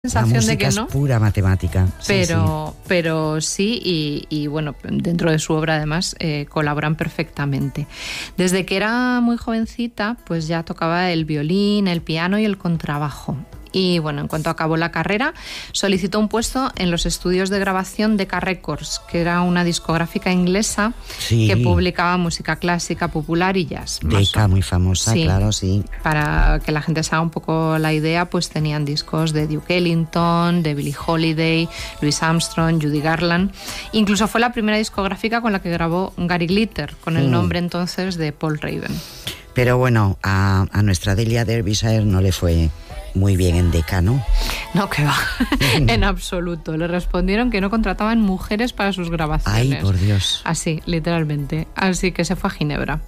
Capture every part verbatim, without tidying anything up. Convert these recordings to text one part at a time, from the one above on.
sensación la música de que es no, pura matemática. pero sí, sí. pero sí y, y bueno, dentro de su obra además eh, colaboran perfectamente. Desde que era muy jovencita, pues ya tocaba el violín, el piano y el contrabajo. Y bueno, en cuanto acabó la carrera, solicitó un puesto en los estudios de grabación Decca Records, que era una discográfica inglesa Sí. que publicaba música clásica, popular y jazz. Decca, muy famosa, sí, claro, sí. Para que la gente se haga un poco la idea, pues tenían discos de Duke Ellington, de Billie Holiday, Louis Armstrong, Judy Garland. Incluso fue la primera discográfica con la que grabó Gary Glitter, con el mm. nombre entonces de Paul Raven. Pero bueno, a, a nuestra Delia Derbyshire no le fue muy bien en Decca, ¿no? No, que va, en absoluto. Le respondieron que no contrataban mujeres para sus grabaciones. Ay, por Dios. Así, literalmente. Así que se fue a Ginebra.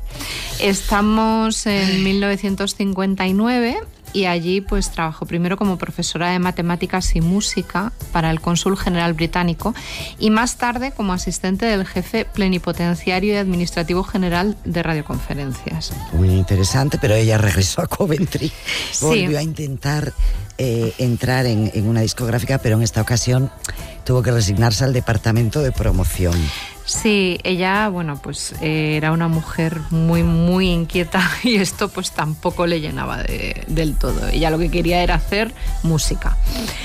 Estamos en mil novecientos cincuenta y nueve y allí pues trabajó primero como profesora de matemáticas y música para el cónsul general británico y más tarde como asistente del jefe plenipotenciario y administrativo general de radioconferencias. Muy interesante, pero ella regresó a Coventry, sí. volvió a intentar eh, entrar en, en una discográfica, pero en esta ocasión tuvo que resignarse al departamento de promoción. Sí, ella, bueno, pues eh, era una mujer muy, muy inquieta y esto pues tampoco le llenaba de, del todo. Ella lo que quería era hacer música.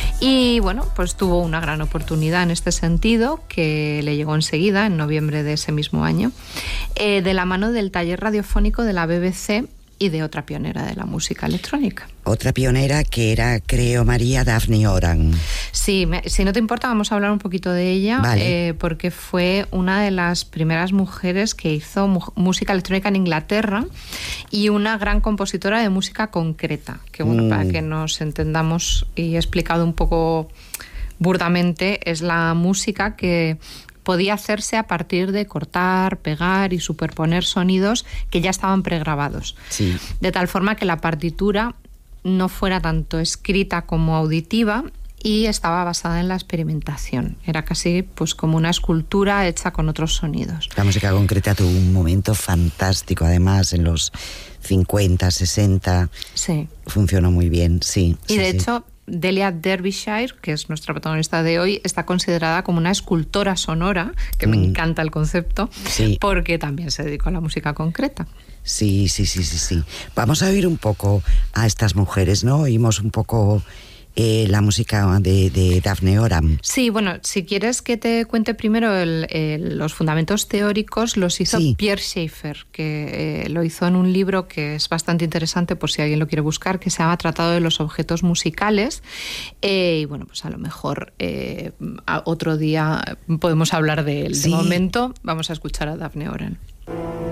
Y bueno, pues tuvo una gran oportunidad en este sentido que le llegó enseguida, en noviembre de ese mismo año, eh, de la mano del taller radiofónico de la B B C y de otra pionera de la música electrónica. Otra pionera que era, creo, María Daphne Oram. Sí, me, si no te importa vamos a hablar un poquito de ella, vale. eh, porque fue una de las primeras mujeres que hizo mu- música electrónica en Inglaterra y una gran compositora de música concreta, que bueno, mm. para que nos entendamos y he explicado un poco burdamente, es la música que podía hacerse a partir de cortar, pegar y superponer sonidos que ya estaban pregrabados. Sí. De tal forma que la partitura no fuera tanto escrita como auditiva y estaba basada en la experimentación. Era casi pues como una escultura hecha con otros sonidos. La música concreta tuvo un momento fantástico, además, en los cincuenta, sesenta. Sí. Funcionó muy bien, sí. Y sí, de sí. hecho, Delia Derbyshire, que es nuestra protagonista de hoy, está considerada como una escultora sonora, que mm. me encanta el concepto, sí. porque también se dedicó a la música concreta. Sí, sí, sí, sí, sí. Vamos a oír un poco a estas mujeres, ¿no? Oímos un poco eh, la música de, de Daphne Oram. Sí, bueno, si quieres que te cuente primero el, el, los fundamentos teóricos, los hizo sí. Pierre Schaeffer, que eh, lo hizo en un libro que es bastante interesante por si alguien lo quiere buscar, que se llama Tratado de los Objetos Musicales. Eh, y bueno, pues a lo mejor eh, a otro día podemos hablar de él. Sí. De momento vamos a escuchar a Daphne Oram.